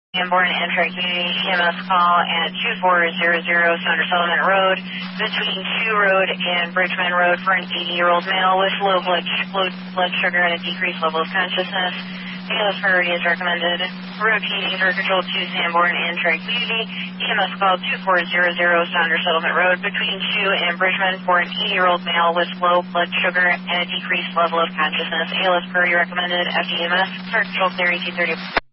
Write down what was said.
Sanborn Amtrak Community EMS call at 2400 Sounder Settlement Road between Shoe Road and Bridgman Road for an 80-year-old male with low blood sugar and a decreased level of consciousness. ALS priority is recommended. Routine Air Control to Sanborn Amtrak Community EMS call 2400 Sounder Settlement Road between Shoe and Bridgman for an 80-year-old male with low blood sugar and a decreased level of consciousness. ALS priority recommended. FDMS Air Control 3230.